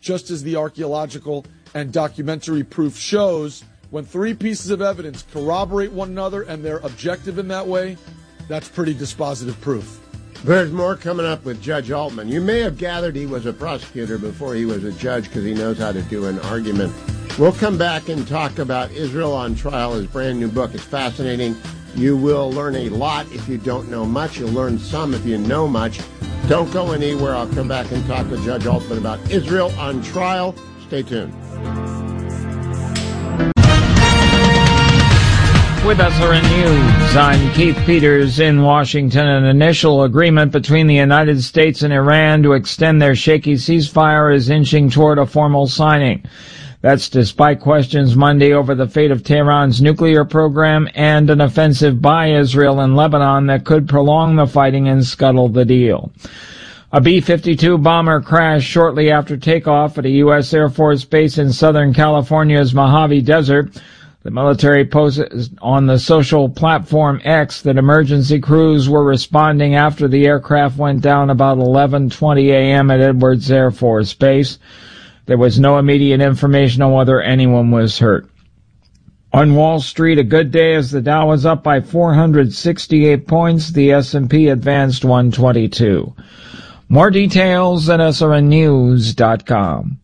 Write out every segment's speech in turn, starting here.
just as the archaeological and documentary proof shows. When three pieces of evidence corroborate one another and they're objective in that way, that's pretty dispositive proof. There's more coming up with Judge Altman. You may have gathered he was a prosecutor before he was a judge because he knows how to do an argument. We'll come back and talk about Israel on Trial, his brand new book. It's fascinating. You will learn a lot if you don't know much. You'll learn some if you know much. Don't go anywhere. I'll come back and talk with Judge Altman about Israel on Trial. Stay tuned. With SRN News, I'm Keith Peters in Washington. An initial agreement between the United States and Iran to extend their shaky ceasefire is inching toward a formal signing. That's despite questions Monday over the fate of Tehran's nuclear program and an offensive by Israel in Lebanon that could prolong the fighting and scuttle the deal. A B-52 bomber crashed shortly after takeoff at a U.S. Air Force base in Southern California's Mojave Desert. The military posted on the social platform X that emergency crews were responding after the aircraft went down about 11:20 a.m. at Edwards Air Force Base. There was no immediate information on whether anyone was hurt. On Wall Street, a good day as the Dow was up by 468 points. The S&P advanced 122. More details at srnnews.com.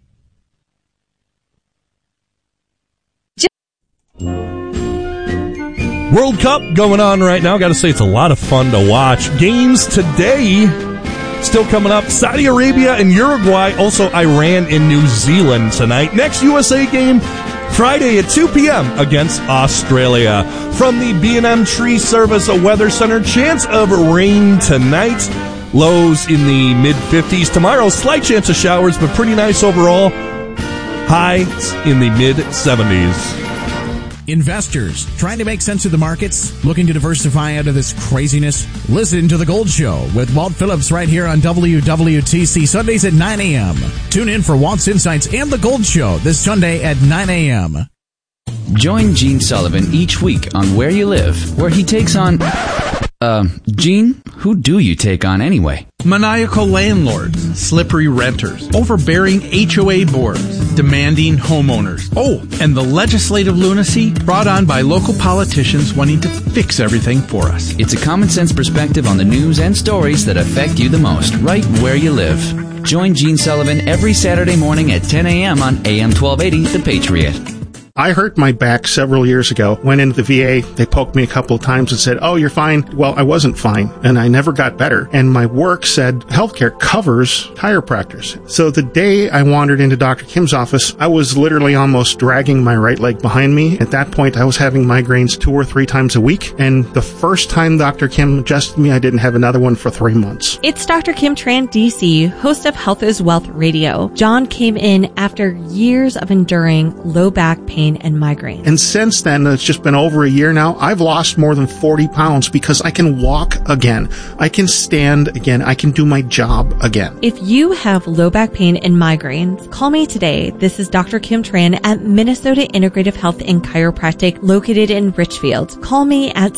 World Cup going on right now. Got to say, it's a lot of fun to watch. Games today still coming up. Saudi Arabia and Uruguay. Also Iran and New Zealand tonight. Next USA game Friday at 2 p.m. against Australia. From the B&M Tree Service Weather Center, chance of rain tonight. Lows in the mid-50s. Tomorrow, slight chance of showers, but pretty nice overall. Highs in the mid-70s. Investors trying to make sense of the markets, looking to diversify out of this craziness? Listen to The Gold Show with Walt Phillips right here on WWTC, Sundays at 9 a.m. Tune in for Walt's Insights and The Gold Show this Sunday at 9 a.m. Join Gene Sullivan each week on Where You Live, where he takes on... Gene, who do you take on anyway? Maniacal landlords, slippery renters, overbearing HOA boards, demanding homeowners. Oh, and the legislative lunacy brought on by local politicians wanting to fix everything for us. It's a common sense perspective on the news and stories that affect you the most, right where you live. Join Gene Sullivan every Saturday morning at 10 a.m. on AM 1280, The Patriot. I hurt my back several years ago. Went into the VA. They poked me a couple of times and said, "Oh, you're fine." Well, I wasn't fine, and I never got better. And my work said healthcare covers chiropractors. So the day I wandered into Dr. Kim's office, I was literally almost dragging my right leg behind me. At that point, I was having migraines 2 or 3 times a week. And the first time Dr. Kim adjusted me, I didn't have another one for 3 months. It's Dr. Kim Tran, DC, host of Health is Wealth Radio. John came in after years of enduring low back pain and migraine. And since then, it's just been over a year now, I've lost more than 40 pounds because I can walk again. I can stand again. I can do my job again. If you have low back pain and migraines, call me today. This is Dr. Kim Tran at Minnesota Integrative Health and Chiropractic located in Richfield. Call me at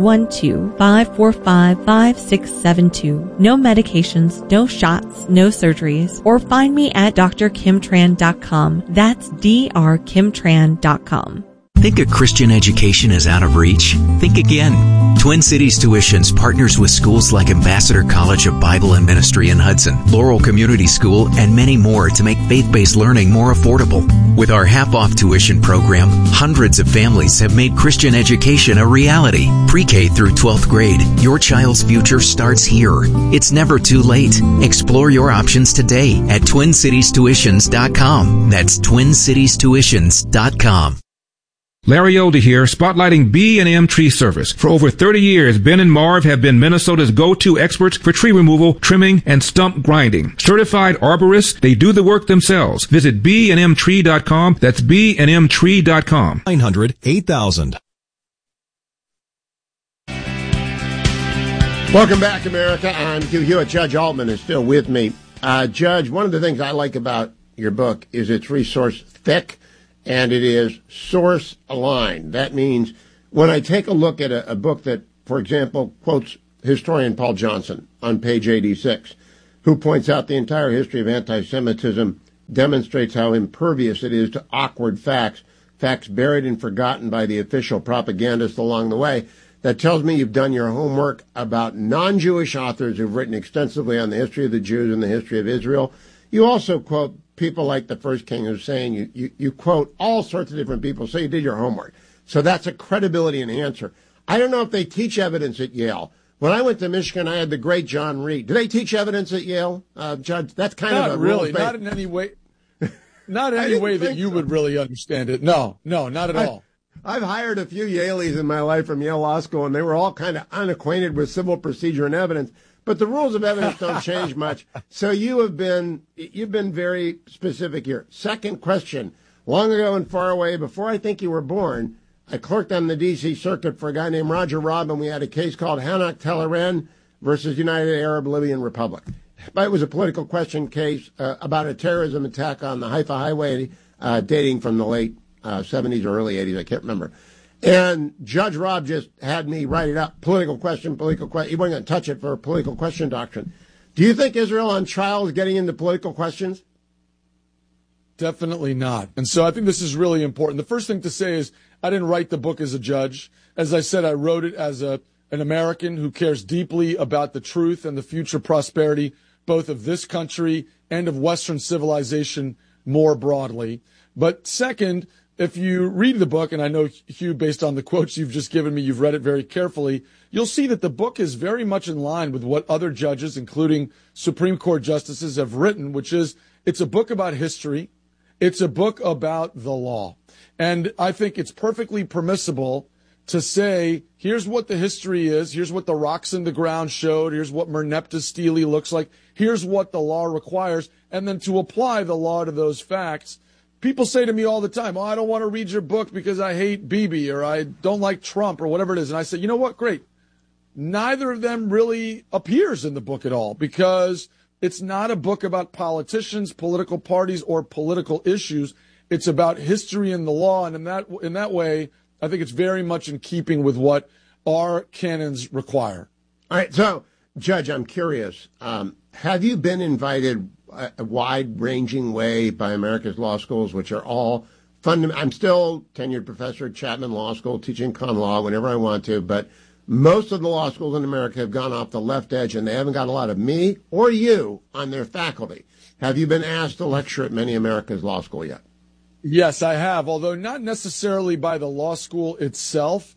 612-545-5672. No medications, no shots, no surgeries. Or find me at drkimtran.com. That's drkimtran.com. Think a Christian education is out of reach? Think again. Twin Cities Tuitions partners with schools like Ambassador College of Bible and Ministry in Hudson, Laurel Community School, and many more to make faith-based learning more affordable. With our half-off tuition program, hundreds of families have made Christian education a reality. Pre-K through 12th grade, your child's future starts here. It's never too late. Explore your options today at TwinCitiesTuitions.com. That's TwinCitiesTuitions.com. Larry Older here, spotlighting B&M Tree Service. For over 30 years, Ben and Marv have been Minnesota's go-to experts for tree removal, trimming, and stump grinding. Certified arborists, they do the work themselves. Visit bnmtree.com. That's bnmtree.com. 900-8000. Welcome back, America. I'm Hugh Hewitt. Judge Altman is still with me. Judge, one of the things I like about your book is it's resource thick. And it is source aligned. That means when I take a look at a book that, for example, quotes historian Paul Johnson on page 86, who points out the entire history of anti-Semitism demonstrates how impervious it is to awkward facts buried and forgotten by the official propagandist along the way. That tells me you've done your homework about non-Jewish authors who've written extensively on the history of the Jews and the history of Israel. You also quote people like the first King Hussein. You quote all sorts of different people, so you did your homework. So that's a credibility enhancer. I don't know if they teach evidence at Yale. When I went to Michigan, I had the great John Reed. Do they teach evidence at Yale, Judge? That's kind of a really, not in any way. Not in any way that you would really understand it. No, not at all. I've hired a few Yaleys in my life from Yale Law School, and they were all kind of unacquainted with civil procedure and evidence. But the rules of evidence don't change much. So you've been very specific here. Second question. Long ago and far away, before I think you were born, I clerked on the D.C. Circuit for a guy named Roger Robin. We had a case called Hanak Teleren versus United Arab Libyan Republic. It was a political question case about a terrorism attack on the Haifa Highway dating from the late 70s or early 80s. I can't remember. And Judge Rob just had me write it up. Political question. He wasn't going to touch it for a political question doctrine. Do you think Israel on trial is getting into political questions? Definitely not. And so I think this is really important. The first thing to say is I didn't write the book as a judge. As I said, I wrote it as an American who cares deeply about the truth and the future prosperity both of this country and of Western civilization more broadly. But second, if you read the book, and I know, Hugh, based on the quotes you've just given me, you've read it very carefully, you'll see that the book is very much in line with what other judges, including Supreme Court justices, have written, which is it's a book about history. It's a book about the law. And I think it's perfectly permissible to say, here's what the history is, here's what the rocks in the ground showed, here's what Merneptah Stele looks like, here's what the law requires, and then to apply the law to those facts. People say to me all the time, I don't want to read your book because I hate Bibi or I don't like Trump or whatever it is. And I say, you know what? Great. Neither of them really appears in the book at all because it's not a book about politicians, political parties, or political issues. It's about history and the law. And in that way, I think it's very much in keeping with what our canons require. All right. So, Judge, I'm curious. Have you been invited a wide-ranging way by America's law schools, which are all fundamental? I'm still tenured professor at Chapman Law School, teaching con law whenever I want to, but most of the law schools in America have gone off the left edge, and they haven't got a lot of me or you on their faculty. Have you been asked to lecture at many America's law school yet? Yes, I have, although not necessarily by the law school itself.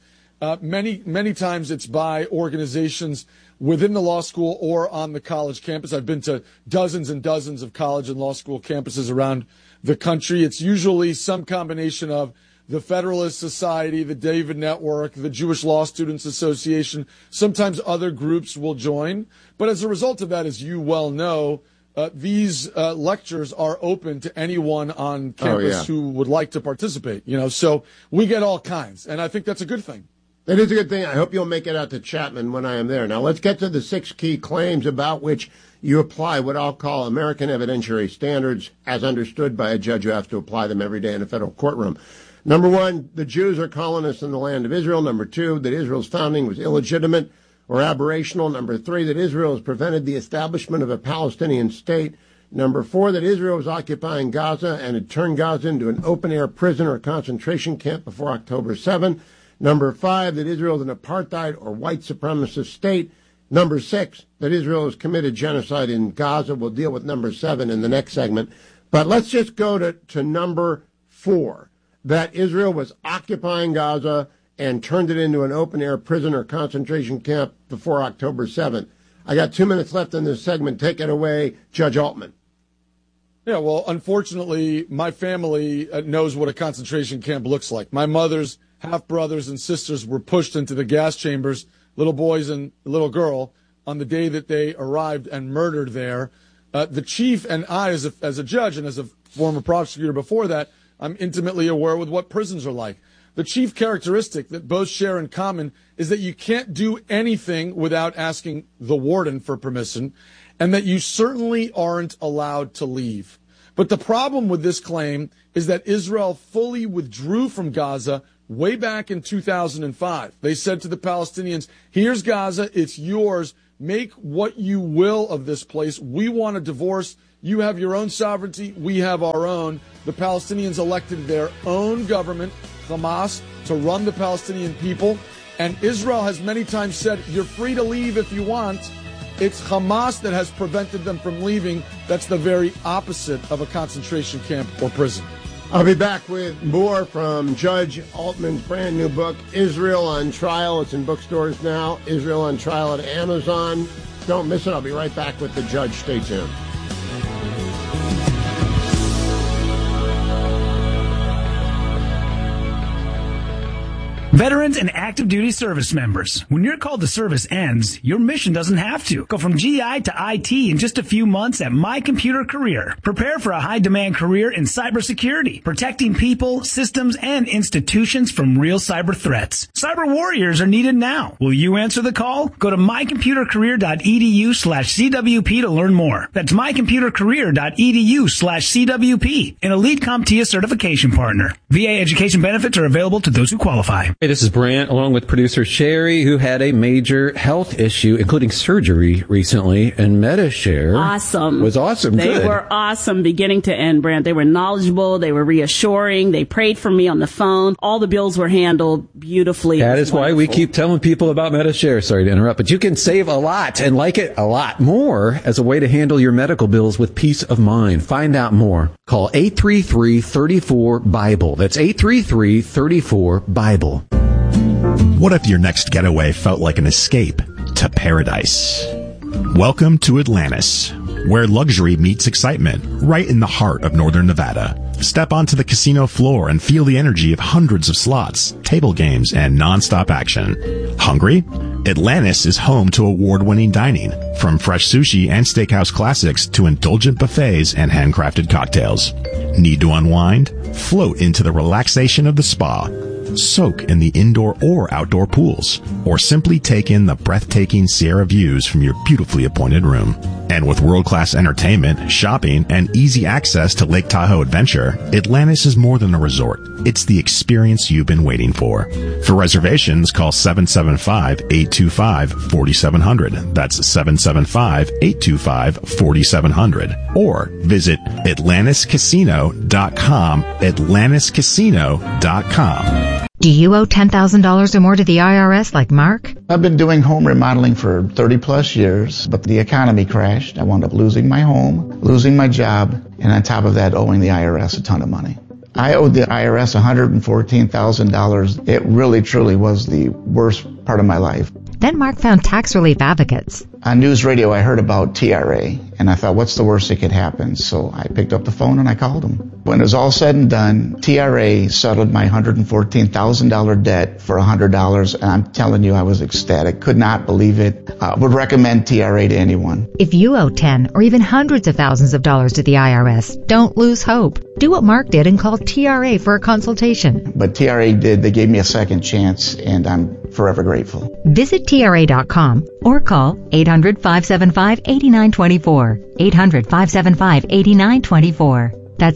Many times it's by organizations within the law school or on the college campus. I've been to dozens and dozens of college and law school campuses around the country. It's usually some combination of the Federalist Society, the David Network, the Jewish Law Students Association. Sometimes other groups will join. But as a result of that, as you well know, these lectures are open to anyone on campus who would like to participate. So we get all kinds, and I think that's a good thing. It is a good thing. I hope you'll make it out to Chapman when I am there. Now, let's get to the 6 key claims about which you apply what I'll call American evidentiary standards as understood by a judge who has to apply them every day in a federal courtroom. Number 1, the Jews are colonists in the land of Israel. Number 2, that Israel's founding was illegitimate or aberrational. Number 3, that Israel has prevented the establishment of a Palestinian state. Number 4, that Israel was occupying Gaza and had turned Gaza into an open-air prison or concentration camp before October 7. Number 5, that Israel is an apartheid or white supremacist state. Number 6, that Israel has committed genocide in Gaza. We'll deal with number 7 in the next segment. But let's just go to number 4, that Israel was occupying Gaza and turned it into an open-air prison or concentration camp before October 7th. I got 2 minutes left in this segment. Take it away, Judge Altman. Yeah, well, unfortunately, my family knows what a concentration camp looks like. My mother's half-brothers and sisters were pushed into the gas chambers, little boys and little girl, on the day that they arrived and murdered there. The chief and I, as a judge and as a former prosecutor before that, I'm intimately aware with what prisons are like. The chief characteristic that both share in common is that you can't do anything without asking the warden for permission, and that you certainly aren't allowed to leave. But the problem with this claim is that Israel fully withdrew from Gaza way back in 2005. They said to the Palestinians, here's Gaza, it's yours. Make what you will of this place. We want a divorce. You have your own sovereignty. We have our own. The Palestinians elected their own government, Hamas, to run the Palestinian people. And Israel has many times said, you're free to leave if you want. It's Hamas that has prevented them from leaving. That's the very opposite of a concentration camp or prison. I'll be back with more from Judge Altman's brand new book, Israel on Trial. It's in bookstores now. Israel on Trial at Amazon. Don't miss it. I'll be right back with the judge. Stay tuned. Veterans and active duty service members, when your call to service ends, your mission doesn't have to. Go from GI to IT in just a few months at My Computer Career. Prepare for a high-demand career in cybersecurity, protecting people, systems, and institutions from real cyber threats. Cyber warriors are needed now. Will you answer the call? Go to mycomputercareer.edu/CWP to learn more. That's mycomputercareer.edu/CWP, an Elite CompTIA certification partner. VA education benefits are available to those who qualify. Hey, this is Brant, along with producer Sherry, who had a major health issue, including surgery recently, and MediShare was awesome. They were awesome beginning to end, Brant. They were knowledgeable. They were reassuring. They prayed for me on the phone. All the bills were handled beautifully. That is why we keep telling people about MediShare. Sorry to interrupt, but you can save a lot and like it a lot more as a way to handle your medical bills with peace of mind. Find out more. Call 833-34-BIBLE. That's 833-34-BIBLE. What if your next getaway felt like an escape to paradise? Welcome to Atlantis, where luxury meets excitement, right in the heart of northern Nevada. Step onto the casino floor and feel the energy of hundreds of slots, table games, and non-stop action. Hungry? Atlantis is home to award-winning dining, from fresh sushi and steakhouse classics to indulgent buffets and handcrafted cocktails. Need to unwind? Float into the relaxation of the spa. Soak in the indoor or outdoor pools, or simply take in the breathtaking Sierra views from your beautifully appointed room. And with world-class entertainment, shopping, and easy access to Lake Tahoe Adventure, Atlantis is more than a resort. It's the experience you've been waiting for. For reservations, call 775-825-4700. That's 775-825-4700. Or visit AtlantisCasino.com, AtlantisCasino.com. Do you owe $10,000 or more to the IRS like Mark? I've been doing home remodeling for 30 plus years, but the economy crashed. I wound up losing my home, losing my job, and on top of that, owing the IRS a ton of money. I owed the IRS $114,000. It really, truly was the worst part of my life. Then Mark found tax relief advocates. On news radio, I heard about TRA, and I thought, what's the worst that could happen? So I picked up the phone and I called them. When it was all said and done, TRA settled my $114,000 debt for $100, and I'm telling you, I was ecstatic. Could not believe it. Would recommend TRA to anyone. If you owe 10 or even hundreds of thousands of dollars to the IRS, don't lose hope. Do what Mark did and call TRA for a consultation. But TRA did. They gave me a second chance, and I'm forever grateful. Visit TRA.com or call 800-575-8924. 800-575-8924. That's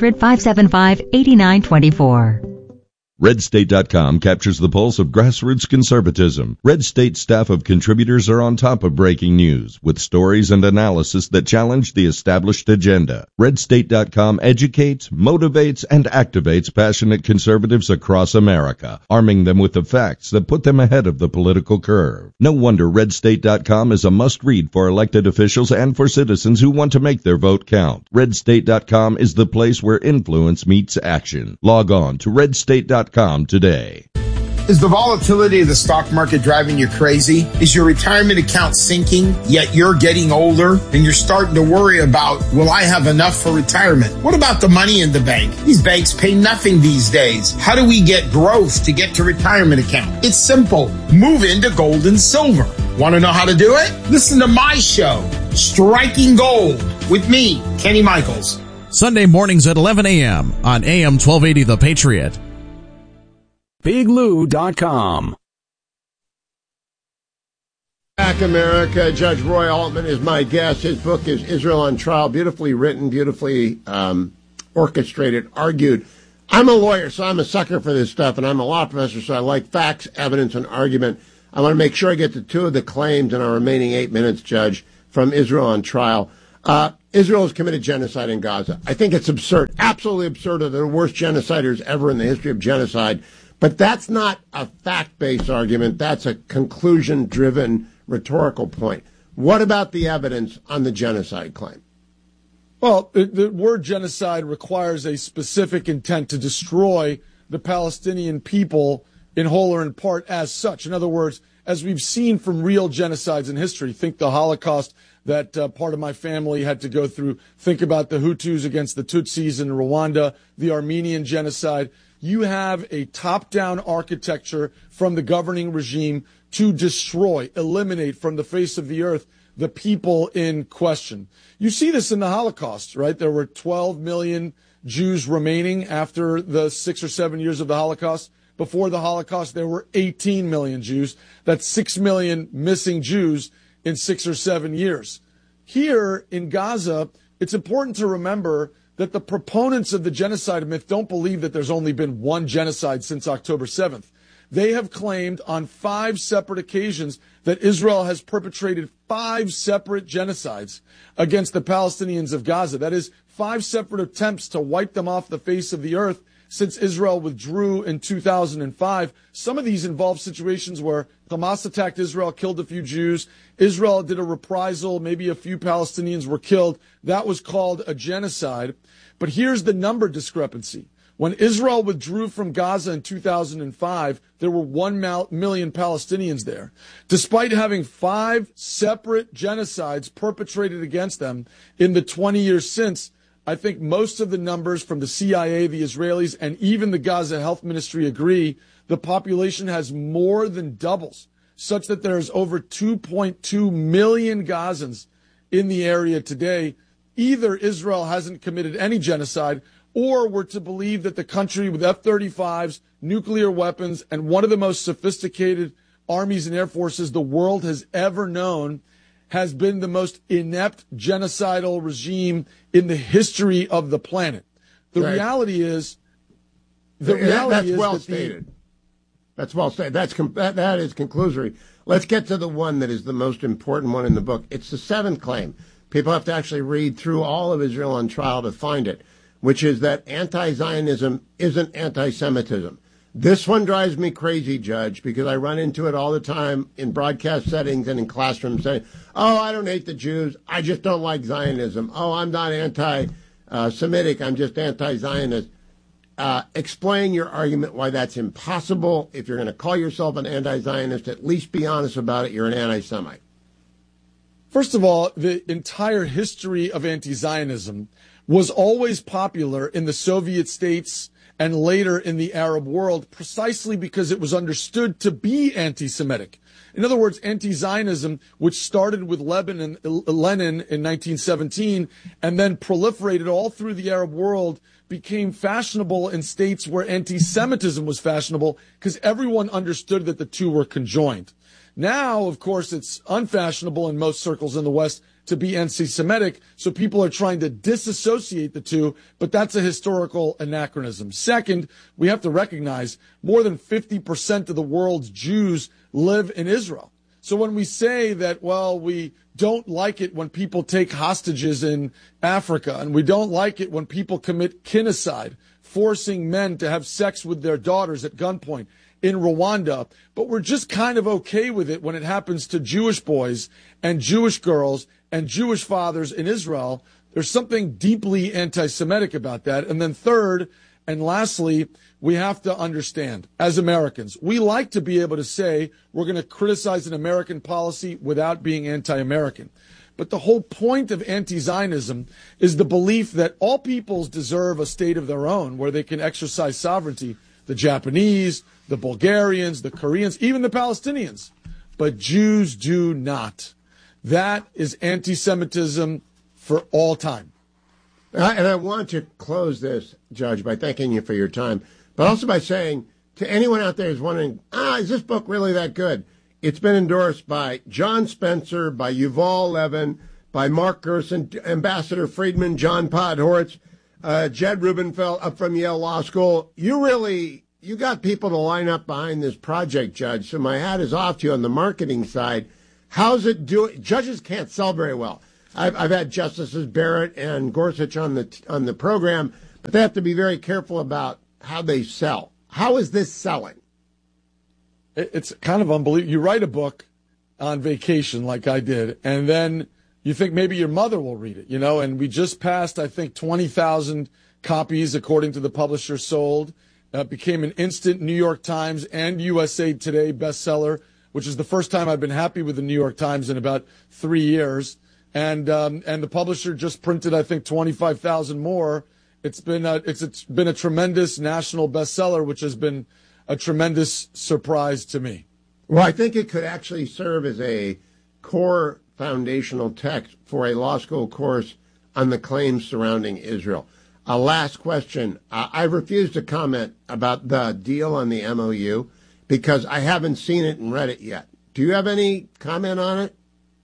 800-575-8924. RedState.com captures the pulse of grassroots conservatism. Red State staff of contributors are on top of breaking news with stories and analysis that challenge the established agenda. RedState.com educates, motivates, and activates passionate conservatives across America, arming them with the facts that put them ahead of the political curve. No wonder RedState.com is a must-read for elected officials and for citizens who want to make their vote count. RedState.com is the place where influence meets action. Log on to RedState.com today. Is the volatility of the stock market driving you crazy? Is your retirement account sinking, yet you're getting older and you're starting to worry about, will I have enough for retirement? What about the money in the bank? These banks pay nothing these days. How do we get growth to get to retirement account? It's simple. Move into gold and silver. Want to know how to do it? Listen to my show, Striking Gold, with me, Kenny Michaels. Sunday mornings at 11 a.m. on AM 1280 The Patriot. BigLou.com. Back America. Judge Roy Altman is my guest. His book is Israel on Trial. Beautifully written, beautifully orchestrated, argued. I'm a lawyer, so I'm a sucker for this stuff, and I'm a law professor, so I like facts, evidence, and argument. I want to make sure I get to two of the claims in our remaining 8 minutes, Judge, from Israel on Trial. Israel has committed genocide in Gaza. I think it's absurd, absolutely absurd. They're the worst genociders ever in the history of genocide. But that's not a fact-based argument. That's a conclusion-driven rhetorical point. What about the evidence on the genocide claim? Well, the word genocide requires a specific intent to destroy the Palestinian people in whole or in part as such. In other words, as we've seen from real genocides in history, think the Holocaust that part of my family had to go through, think about the Hutus against the Tutsis in Rwanda, the Armenian genocide. You have a top-down architecture from the governing regime to destroy, eliminate from the face of the earth the people in question. You see this in the Holocaust, right? There were 12 million Jews remaining after the 6 or 7 years of the Holocaust. Before the Holocaust, there were 18 million Jews. That's 6 million missing Jews in 6 or 7 years. Here in Gaza, it's important to remember that the proponents of the genocide myth don't believe that there's only been one genocide since October 7th. They have claimed on 5 separate occasions that Israel has perpetrated 5 separate genocides against the Palestinians of Gaza. That is 5 separate attempts to wipe them off the face of the earth since Israel withdrew in 2005. Some of these involve situations where Hamas attacked Israel, killed a few Jews. Israel did a reprisal. Maybe a few Palestinians were killed. That was called a genocide. But here's the number discrepancy. When Israel withdrew from Gaza in 2005, there were 1 million Palestinians there. Despite having 5 separate genocides perpetrated against them in the 20 years since, I think most of the numbers from the CIA, the Israelis, and even the Gaza Health Ministry agree the population has more than doubles, such that there's over 2.2 million Gazans in the area today. Either Israel hasn't committed any genocide, or we're to believe that the country with F-35s, nuclear weapons, and one of the most sophisticated armies and air forces the world has ever known has been the most inept genocidal regime in the history of the planet. The reality is, that's well stated. That's well stated. That is conclusory. Let's get to the one that is the most important one in the book. It's the 7th claim. People have to actually read through all of Israel on Trial to find it, which is that anti-Zionism isn't anti-Semitism. This one drives me crazy, Judge, because I run into it all the time in broadcast settings and in classroom settings. Oh, I don't hate the Jews. I just don't like Zionism. Oh, I'm not anti-Semitic. I'm just anti-Zionist. Explain your argument why that's impossible. If you're going to call yourself an anti-Zionist, at least be honest about it. You're an anti-Semite. First of all, the entire history of anti-Zionism was always popular in the Soviet states and later in the Arab world precisely because it was understood to be anti-Semitic. In other words, anti-Zionism, which started with Lenin in 1917 and then proliferated all through the Arab world, became fashionable in states where anti-Semitism was fashionable because everyone understood that the two were conjoined. Now, of course, it's unfashionable in most circles in the West to be anti-Semitic, so people are trying to disassociate the two, but that's a historical anachronism. Second, we have to recognize more than 50% of the world's Jews live in Israel. So when we say that, well, we don't like it when people take hostages in Africa, and we don't like it when people commit kinocide, forcing men to have sex with their daughters at gunpoint in Rwanda, but we're just kind of okay with it when it happens to Jewish boys and Jewish girls and Jewish fathers in Israel. There's something deeply anti-Semitic about that. And then third, and lastly, we have to understand, as Americans, we like to be able to say we're going to criticize an American policy without being anti-American. But the whole point of anti-Zionism is the belief that all peoples deserve a state of their own where they can exercise sovereignty. The Japanese, the Bulgarians, the Koreans, even the Palestinians. But Jews do not. That is anti-Semitism for all time. And I want to close this, Judge, by thanking you for your time, but also by saying to anyone out there who's wondering, is this book really that good? It's been endorsed by John Spencer, by Yuval Levin, by Mark Gerson, Ambassador Friedman, John Podhoretz, Jed Rubenfeld up from Yale Law School. You got people to line up behind this project, Judge, so my hat is off to you on the marketing side. How's it doing? Judges can't sell very well. I've had Justices Barrett and Gorsuch on the program, but they have to be very careful about how they sell. How is this selling? It's kind of unbelievable. You write a book on vacation like I did, and then you think maybe your mother will read it, and we just passed, I think, 20,000 copies, according to the publisher, sold. Became an instant New York Times and USA Today bestseller, which is the first time I've been happy with the New York Times in about 3 years. And the publisher just printed, I think, 25,000 more. It's been a tremendous national bestseller, which has been a tremendous surprise to me. Well, I think it could actually serve as a core foundational text for a law school course on the claims surrounding Israel. Last question. I refuse to comment about the deal on the MOU because I haven't seen it and read it yet. Do you have any comment on it?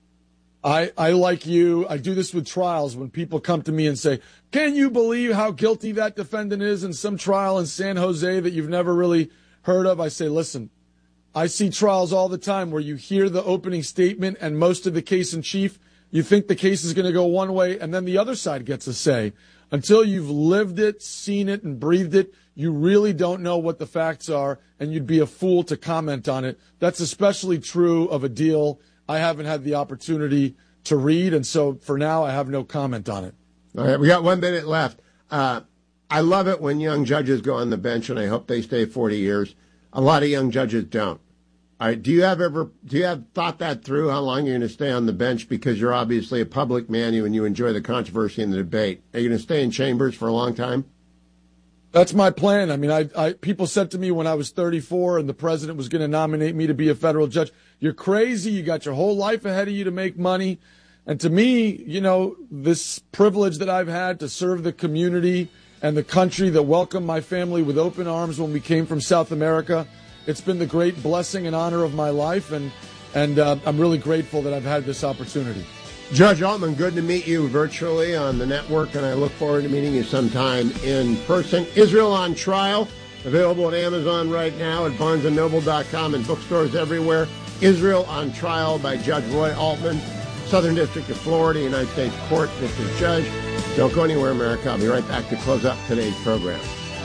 I like you, I do this with trials when people come to me and say, can you believe how guilty that defendant is in some trial in San Jose that you've never really heard of? I say, listen, I see trials all the time where you hear the opening statement and most of the case in chief, you think the case is going to go one way, and then the other side gets a say. Until you've lived it, seen it, and breathed it, you really don't know what the facts are, and you'd be a fool to comment on it. That's especially true of a deal I haven't had the opportunity to read, and so for now I have no comment on it. All right, we got 1 minute left. I love it when young judges go on the bench, and I hope they stay 40 years. A lot of young judges don't. All right, do you have thought that through, how long you're going to stay on the bench, because you're obviously a public man and you enjoy the controversy and the debate? Are you going to stay in chambers for a long time? That's my plan. I mean, people said to me when I was 34 and the president was going to nominate me to be a federal judge, you're crazy. You got your whole life ahead of you to make money. And to me, this privilege that I've had to serve the community and the country that welcomed my family with open arms when we came from South America, it's been the great blessing and honor of my life, and I'm really grateful that I've had this opportunity. Judge Altman, good to meet you virtually on the network, and I look forward to meeting you sometime in person. Israel on Trial, available at Amazon right now, at BarnesandNoble.com, and bookstores everywhere. Israel on Trial by Judge Roy Altman, Southern District of Florida, United States Court, District Judge. Don't go anywhere, America. I'll be right back to close up today's program.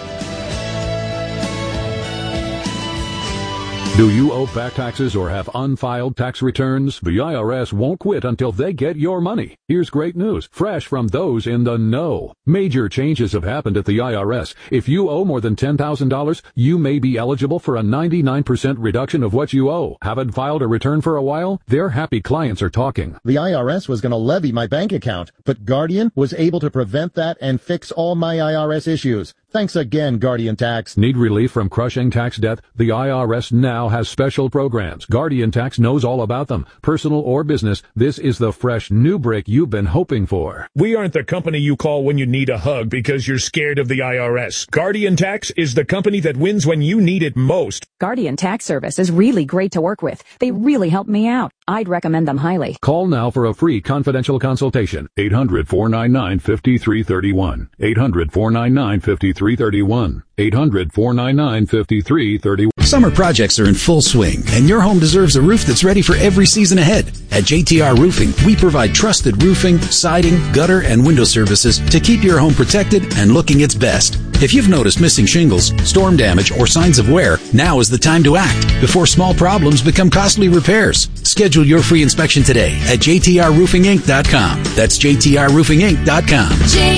Do you owe back taxes or have unfiled tax returns? The IRS won't quit until they get your money. Here's great news, fresh from those in the know. Major changes have happened at the IRS. If you owe more than $10,000, you may be eligible for a 99% reduction of what you owe. Haven't filed a return for a while? Their happy clients are talking. The IRS was going to levy my bank account, but Guardian was able to prevent that and fix all my IRS issues. Thanks again, Guardian Tax. Need relief from crushing tax debt? The IRS now has special programs. Guardian Tax knows all about them. Personal or business, this is the fresh new break you've been hoping for. We aren't the company you call when you need a hug because you're scared of the IRS. Guardian Tax is the company that wins when you need it most. Guardian Tax Service is really great to work with. They really helped me out. I'd recommend them highly. Call now for a free confidential consultation. 800-499-5331. 800-499-5331. 800-499-5331. Summer projects are in full swing, and your home deserves a roof that's ready for every season ahead. At JTR Roofing, we provide trusted roofing, siding, gutter, and window services to keep your home protected and looking its best. If you've noticed missing shingles, storm damage, or signs of wear, now is the time to act before small problems become costly repairs. Schedule your free inspection today at jtrroofinginc.com. That's jtrroofinginc.com.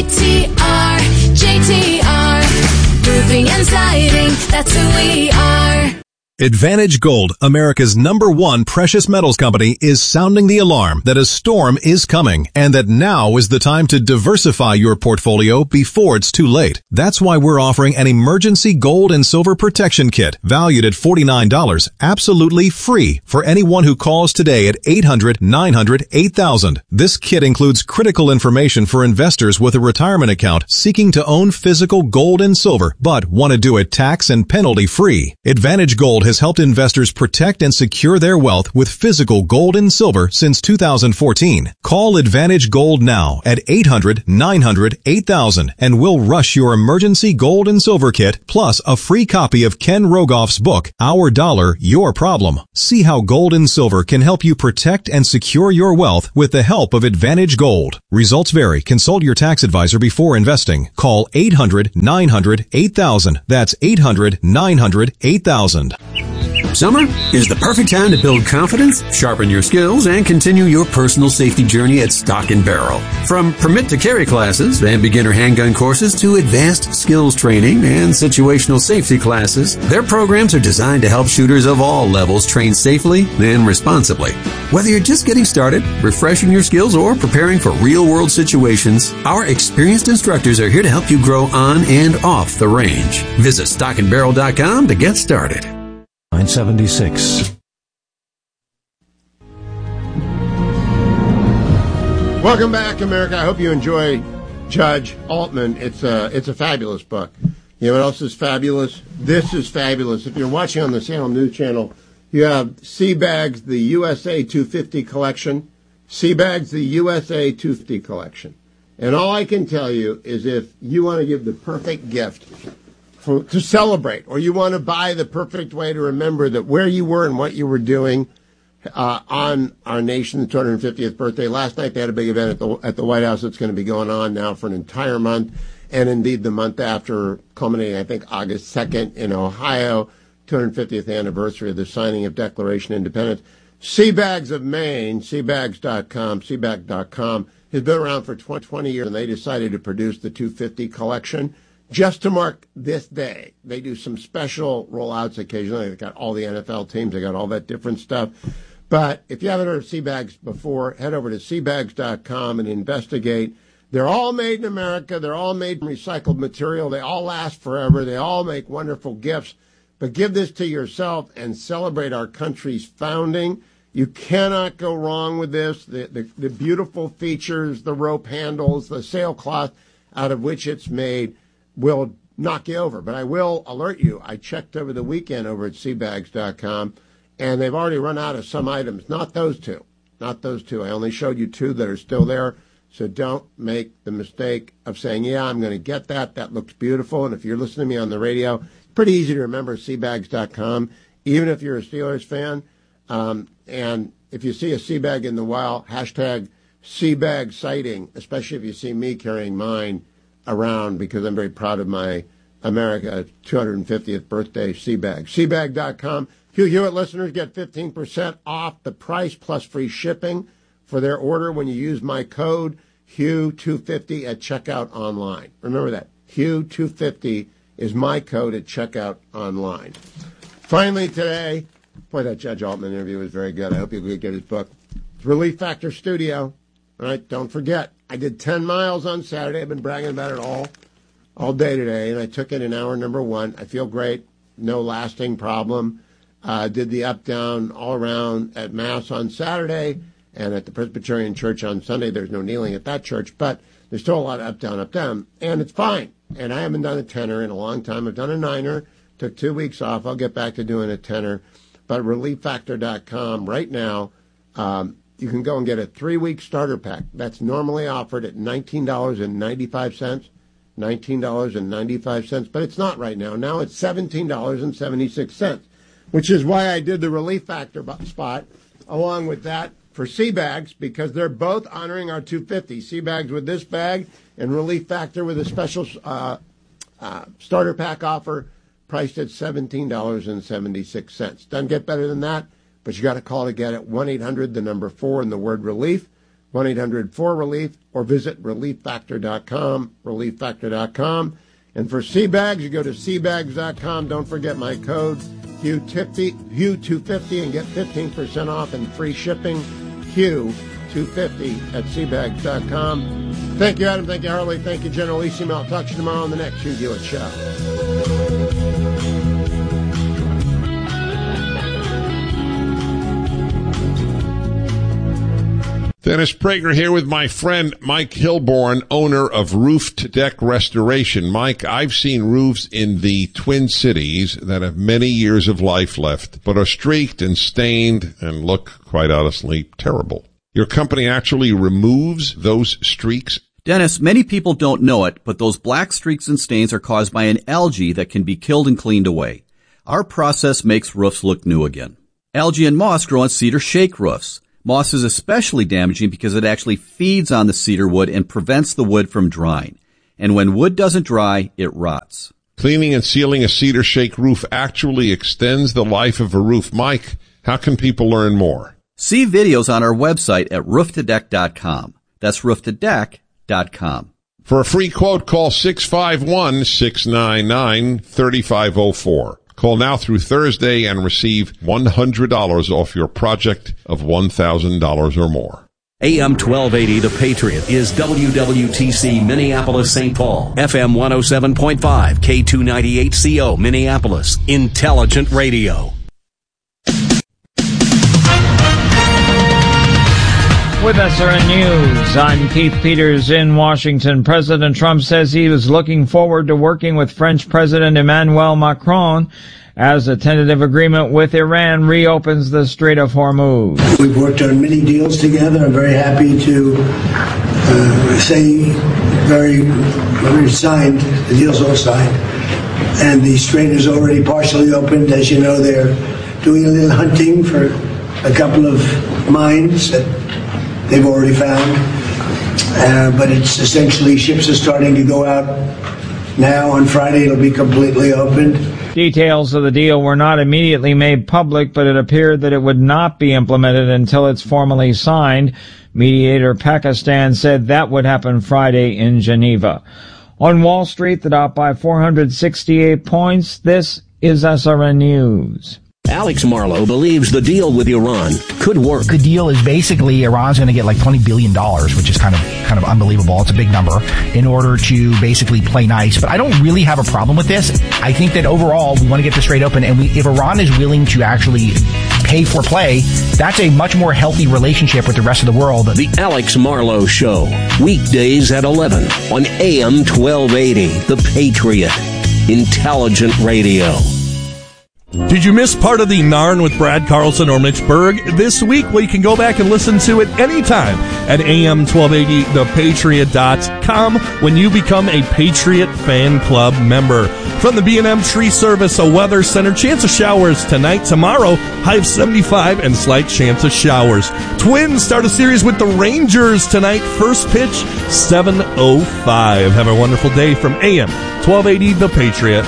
JTR, roofing and siding, that's who we are. Advantage Gold, America's #1 precious metals company, is sounding the alarm that a storm is coming and that now is the time to diversify your portfolio before it's too late. That's why we're offering an emergency gold and silver protection kit valued at $49, absolutely free for anyone who calls today at 800-900-8000. This kit includes critical information for investors with a retirement account seeking to own physical gold and silver but want to do it tax and penalty free. Advantage Gold has has helped investors protect and secure their wealth with physical gold and silver since 2014. Call Advantage Gold now at 800-900-8000 and we'll rush your emergency gold and silver kit plus a free copy of Ken Rogoff's book, Our Dollar, Your Problem. See how gold and silver can help you protect and secure your wealth with the help of Advantage Gold. Results vary. Consult your tax advisor before investing. Call 800-900-8000. That's 800-900-8000. Summer is the perfect time to build confidence, sharpen your skills, and continue your personal safety journey at Stock & Barrel. From permit to carry classes and beginner handgun courses to advanced skills training and situational safety classes, their programs are designed to help shooters of all levels train safely and responsibly. Whether you're just getting started, refreshing your skills, or preparing for real-world situations, our experienced instructors are here to help you grow on and off the range. Visit stockandbarrel.com to get started. 976. Welcome back, America. I hope you enjoy Judge Altman. It's a fabulous book. You know what else is fabulous? This is fabulous. If you're watching on the Salem News Channel, you have Seabags, the USA 250 collection. Seabags, the USA 250 collection. And all I can tell you is if you want to give the perfect gift to celebrate, or you want to buy the perfect way to remember that where you were and what you were doing on our nation's 250th birthday. Last night they had a big event at the White House that's going to be going on now for an entire month, and indeed the month after, culminating, I think, August 2nd in Ohio, 250th anniversary of the signing of Declaration of Independence. Seabags of Maine, seabags.com, seabag.com, has been around for 20 years, and they decided to produce the 250 collection just to mark this day. They do some special rollouts occasionally. They've got all the NFL teams. They got all that different stuff. But if you haven't heard of Seabags before, head over to seabags.com and investigate. They're all made in America. They're all made from recycled material. They all last forever. They all make wonderful gifts. But give this to yourself and celebrate our country's founding. You cannot go wrong with this. The beautiful features, the rope handles, the sailcloth out of which it's made will knock you over. But I will alert you, I checked over the weekend over at seabags.com, and they've already run out of some items. Not those two. Not those two. I only showed you two that are still there. So don't make the mistake of saying, yeah, I'm going to get that. That looks beautiful. And if you're listening to me on the radio, pretty easy to remember seabags.com, even if you're a Steelers fan. And if you see a Seabag in the wild, hashtag Seabag sighting, especially if you see me carrying mine around, because I'm very proud of my America 250th birthday Seabag. Seabag.com. Hugh Hewitt listeners get 15% off the price plus free shipping for their order when you use my code Hugh250 at checkout online. Remember that. Hugh250 is my code at checkout online. Finally today, boy, that Judge Altman interview was very good. I hope you get his book. It's Relief Factor Studio. All right, don't forget, I did 10 miles on Saturday. I've been bragging about it all day today, and I took it in hour number 1. I feel great. No lasting problem. Did the up-down all around at Mass on Saturday and at the Presbyterian Church on Sunday. There's no kneeling at that church, but there's still a lot of up-down, and it's fine. And I haven't done a 10er in a long time. I've done a 9er. Took 2 weeks off. I'll get back to doing a 10er. But ReliefFactor.com right now, you can go and get a 3-week starter pack. That's normally offered at $19.95. $19.95, but it's not right now. Now it's $17.76, which is why I did the Relief Factor spot along with that for Seabags, because they're both honoring our 250. Seabags with this bag and Relief Factor with a special starter pack offer priced at $17.76. Doesn't get better than that, but you got to call to get it. 1-800, the number 4 and the word relief, 1-800-4RELIEF, or visit ReliefFactor.com, ReliefFactor.com. And for Seabags, you go to Seabags.com. Don't forget my code, Hugh250, and get 15% off and free shipping, Hugh250 at Seabags.com. Thank you, Adam. Thank you, Harley. Thank you, Generalissimo. I'll talk to you tomorrow on the next Hugh Hewitt Show. Dennis Prager here with my friend Mike Hilborn, owner of Roof to Deck Restoration. Mike, I've seen roofs in the Twin Cities that have many years of life left, but are streaked and stained and look, quite honestly, terrible. Your company actually removes those streaks? Dennis, many people don't know it, but those black streaks and stains are caused by an algae that can be killed and cleaned away. Our process makes roofs look new again. Algae and moss grow on cedar shake roofs. Moss is especially damaging because it actually feeds on the cedar wood and prevents the wood from drying. And when wood doesn't dry, it rots. Cleaning and sealing a cedar shake roof actually extends the life of a roof. Mike, how can people learn more? See videos on our website at rooftodeck.com. That's rooftodeck.com. For a free quote, call 651-699-3504. Call now through Thursday and receive $100 off your project of $1,000 or more. AM 1280, The Patriot, is WWTC Minneapolis, St. Paul. FM 107.5, K298CO, Minneapolis. Intelligent Radio. With SRN News, I'm Keith Peters in Washington. President Trump says he was looking forward to working with French President Emmanuel Macron as a tentative agreement with Iran reopens the Strait of Hormuz. We've worked on many deals together. I'm very happy to say very signed. The deal's all signed. And the strait is already partially opened. As you know, they're doing a little hunting for a couple of mines that they've already found, but it's essentially ships are starting to go out now. On Friday, it'll be completely opened. Details of the deal were not immediately made public, but it appeared that it would not be implemented until it's formally signed. Mediator Pakistan said that would happen Friday in Geneva. On Wall Street, the Dow by 468 points. This is SRN News. Alex Marlowe believes the deal with Iran could work. The deal is basically Iran's going to get like $20 billion, which is kind of unbelievable. It's a big number in order to basically play nice. But I don't really have a problem with this. I think that overall we want to get this Strait open, and if Iran is willing to actually pay for play, that's a much more healthy relationship with the rest of the world. The Alex Marlowe Show, weekdays at 11 on AM 1280, The Patriot, Intelligent Radio. Did you miss part of the Narn with Brad Carlson or Mitch Berg this week? Well, you can go back and listen to it anytime at am1280thepatriot.com when you become a Patriot Fan Club member. From the B&M Tree Service, a weather center, chance of showers tonight, tomorrow, high of 75 and slight chance of showers. Twins start a series with the Rangers tonight, first pitch, 7:05. Have a wonderful day from AM 1280 The Patriot.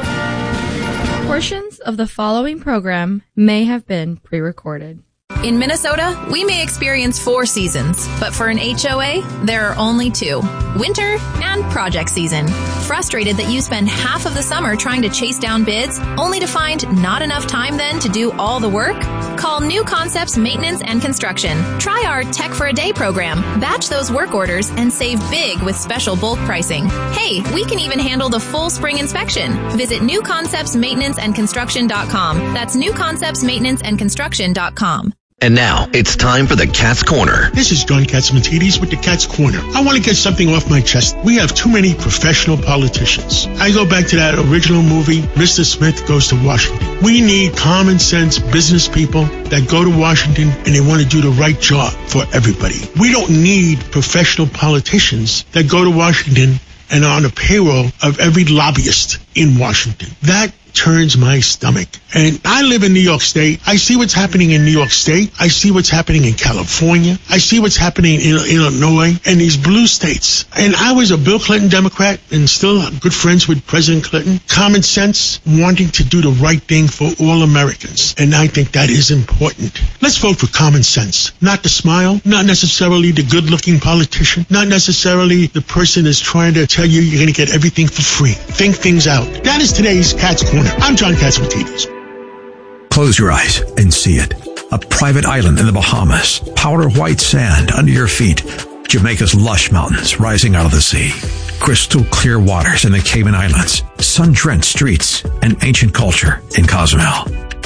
Portions of the following program may have been pre-recorded. In Minnesota, we may experience 4 seasons, but for an HOA, there are only 2. Winter and project season. Frustrated that you spend half of the summer trying to chase down bids, only to find not enough time then to do all the work? Call New Concepts Maintenance and Construction. Try our Tech for a Day program. Batch those work orders and save big with special bulk pricing. Hey, we can even handle the full spring inspection. Visit newconceptsmaintenanceandconstruction.com. That's newconceptsmaintenanceandconstruction.com. And now, it's time for the Cat's Corner. This is John Catsimatidis with the Cat's Corner. I want to get something off my chest. We have too many professional politicians. I go back to that original movie, Mr. Smith Goes to Washington. We need common sense business people that go to Washington and they want to do the right job for everybody. We don't need professional politicians that go to Washington and are on the payroll of every lobbyist in Washington. That turns my stomach. And I live in New York State. I see what's happening in New York State. I see what's happening in California. I see what's happening in Illinois and these blue states. And I was a Bill Clinton Democrat and still good friends with President Clinton. Common sense, wanting to do the right thing for all Americans. And I think that is important. Let's vote for common sense. Not the smile, not necessarily the good-looking politician, not necessarily the person that's trying to tell you you're going to get everything for free. Think things out. That is today's Cat's Corner. I'm John Catsimatidis. Close your eyes and see it. A private island in the Bahamas. Powder white sand under your feet. Jamaica's lush mountains rising out of the sea. Crystal clear waters in the Cayman Islands. Sun-drenched streets and ancient culture in Cozumel.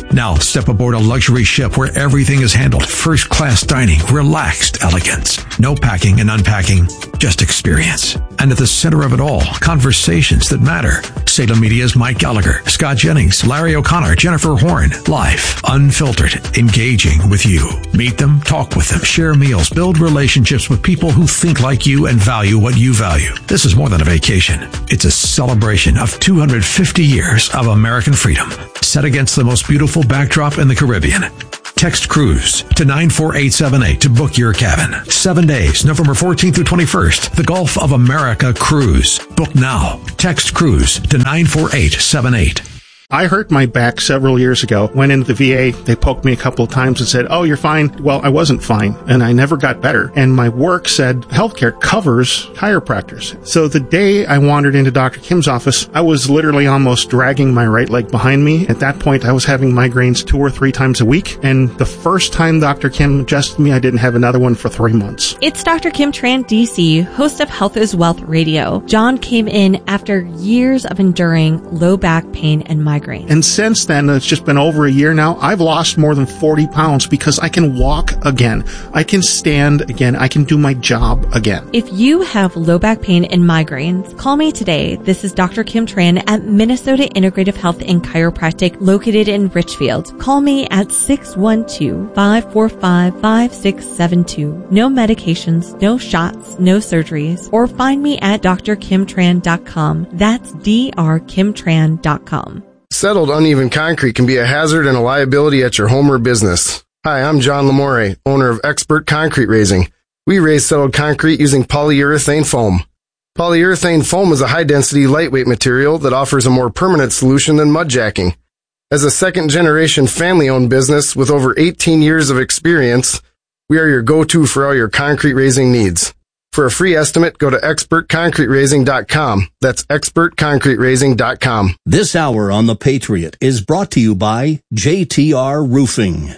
Now step aboard a luxury ship where everything is handled. First-class dining, relaxed elegance. No packing and unpacking, just experience. And at the center of it all, conversations that matter. Salem Media's Mike Gallagher, Scott Jennings, Larry O'Connor, Jennifer Horn. Live, unfiltered, engaging with you. Meet them, talk with them, share meals, build relationships with people who think like you and value what you value. This is more than a vacation. It's a celebration of 250 years of American freedom, set against the most beautiful backdrop in the Caribbean. Text Cruise to 94878 to book your cabin. 7 days, November 14th through 21st. The Gulf of America Cruise. Book now. Text Cruise to 94878. I hurt my back several years ago. Went into the VA. They poked me a couple of times and said, "Oh, you're fine." Well, I wasn't fine, and I never got better. And my work said healthcare covers chiropractors. So the day I wandered into Dr. Kim's office, I was literally almost dragging my right leg behind me. At that point, I was having migraines 2 or 3 times a week. And the first time Dr. Kim adjusted me, I didn't have another one for 3 months. It's Dr. Kim Tran, DC, host of Health is Wealth Radio. John came in after years of enduring low back pain and migraine. And since then, it's just been over a year now, I've lost more than 40 pounds because I can walk again. I can stand again. I can do my job again. If you have low back pain and migraines, call me today. This is Dr. Kim Tran at Minnesota Integrative Health and Chiropractic located in Richfield. Call me at 612-545-5672. No medications, no shots, no surgeries. Or find me at drkimtran.com. That's drkimtran.com. Settled uneven concrete can be a hazard and a liability at your home or business. Hi, I'm John Lamore, owner of Expert Concrete Raising. We raise settled concrete using polyurethane foam. Polyurethane foam is a high-density, lightweight material that offers a more permanent solution than mud jacking. As a second-generation family-owned business with over 18 years of experience, we are your go-to for all your concrete raising needs. For a free estimate, go to expertconcreteraising.com. That's expertconcreteraising.com. This hour on The Patriot is brought to you by JTR Roofing.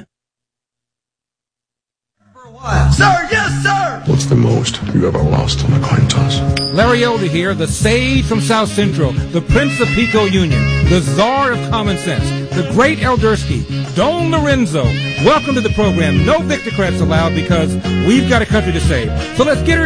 Sir, yes, sir! What's the most you ever lost on a coin toss? Larry Elder here, the sage from South Central, the Prince of Pico Union, the czar of common sense, the great Eldersky, Don Lorenzo. Welcome to the program. No Victocrats allowed because we've got a country to save. So let's get her